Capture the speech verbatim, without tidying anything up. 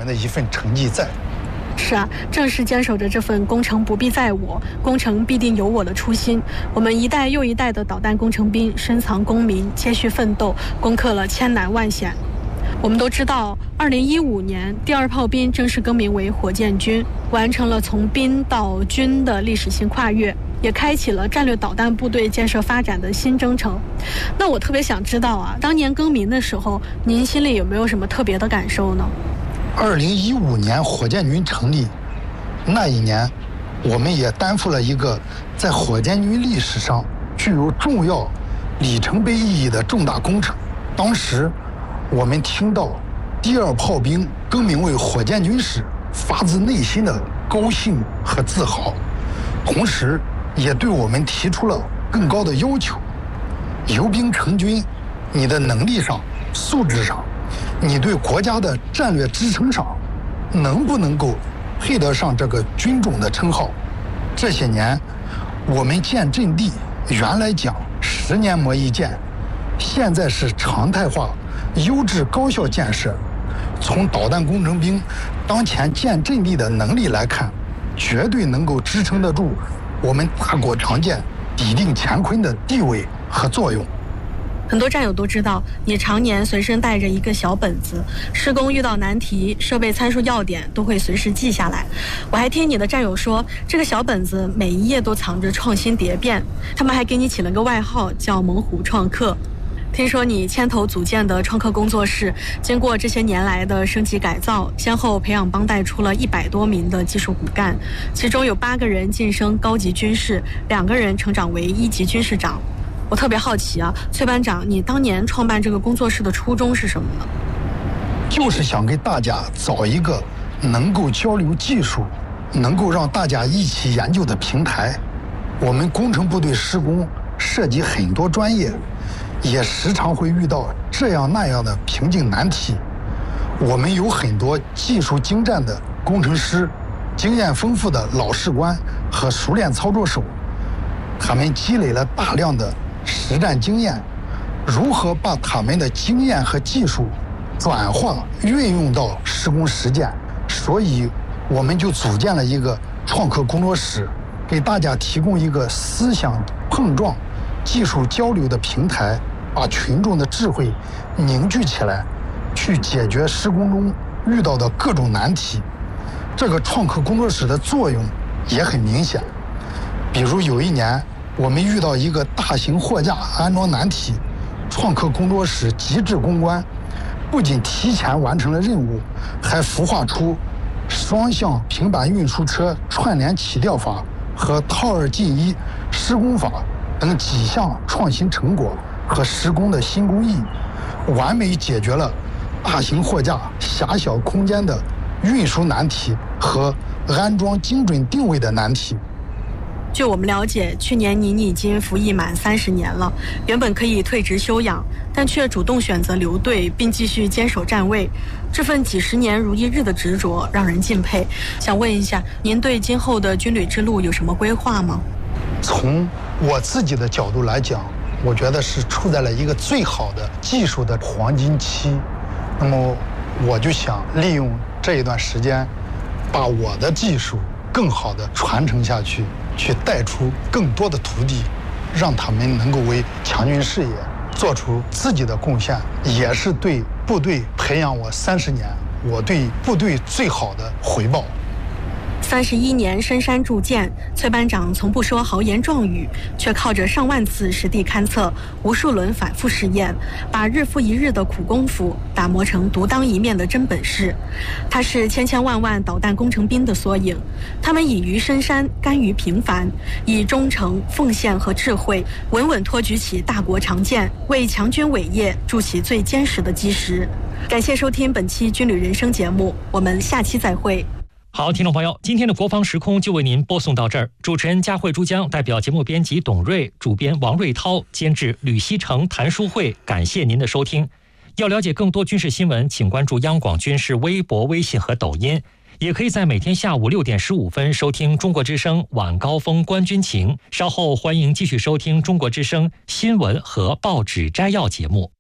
的一份成绩在。 是啊，正是坚守着这份攻城不必在我，攻城必定有我的初心，我们一代又一代的导弹工程兵深藏功名，接续奋斗，攻克了千难万险。我们都知道，二零一五年第二炮兵正式更名为火箭军，完成了从兵到军的历史性跨越，也开启了战略导弹部队建设发展的新征程。那我特别想知道啊，当年更名的时候，您心里有没有什么特别的感受呢？ 二零一五年火箭军成立那一年，我们也担负了一个在火箭军历史上具有重要里程碑意义的重大工程。当时我们听到第二炮兵更名为火箭军时，发自内心的高兴和自豪，同时也对我们提出了更高的要求。由兵成军，你的能力上、素质上，你对国家的战略支撑上，能不能够配得上这个军种的称号？这些年，我们建阵地原来讲十年磨一剑，现在是常态化、优质高效建设。从导弹工程兵当前建阵地的能力来看，绝对能够支撑得住我们大国长建抵定乾坤的地位和作用。 很多战友都知道，你常年随身带着一个小本子，施工遇到难题、设备参数要点都会随时记下来。我还听你的战友说，这个小本子每一页都藏着创新蝶变，他们还给你起了个外号叫猛虎创客。听说你牵头组建的创客工作室，经过这些年来的升级改造，先后培养帮带出了一百多名的技术骨干，其中有八个人晋升高级军士，两个人成长为一级军士长。我特别好奇啊，崔班长，你当年创办这个工作室的初衷是什么呢？ 就是想给大家找一个能够交流技术、能够让大家一起研究的平台。我们工程部队施工涉及很多专业，也时常会遇到这样那样的瓶颈难题。我们有很多技术精湛的工程师，经验丰富的老士官和熟练操作手，他们积累了大量的实战经验，如何把他们的经验和技术转化运用到施工实践？所以我们就组建了一个创客工作室，给大家提供一个思想碰撞、技术交流的平台，把群众的智慧凝聚起来，去解决施工中遇到的各种难题。这个创客工作室的作用也很明显。比如有一年，我们遇到一个大型货架安装难题，创客工作室极致攻关，不仅提前完成了任务，还孵化出双向平板运输车串联起吊法和套二进一施工法等几项创新成果和施工的新工艺，完美解决了大型货架狭小空间的运输难题和安装精准定位的难题。 据我们了解，去年您已经服役满三十年了，原本可以退职休养，但却主动选择留队并继续坚守站位，这份几十年如一日的执着让人敬佩。想问一下，您对今后的军旅之路有什么规划吗？ 从我自己的角度来讲，我觉得是处在了一个最好的技术的黄金期，那么我就想利用这一段时间，把我的技术更好的传承下去，去带出更多的徒弟，让他们能够为强军事业做出自己的贡献，也是对部队培养我三十年，我对部队最好的回报。 三十一年深山铸剑，崔班长从不说豪言壮语，却靠着上万次实地勘测、无数轮反复试验，把日复一日的苦功夫打磨成独当一面的真本事。他是千千万万导弹工程兵的缩影，他们隐于深山，甘于平凡，以忠诚、奉献和智慧，稳稳托举起大国长建，为强军伟业筑起最坚实的基石。感谢收听本期军旅人生节目，我们下期再会。 好，听众朋友，今天的国防时空就为您播送到这儿。主持人佳慧珠江代表节目编辑董瑞、主编王瑞涛、监制吕锡成、谭淑慧，感谢您的收听。要了解更多军事新闻，请关注央广军事微博、微信和抖音，也可以在每天下午六点十五分收听中国之声晚高峰观军情。稍后欢迎继续收听中国之声新闻和报纸摘要节目。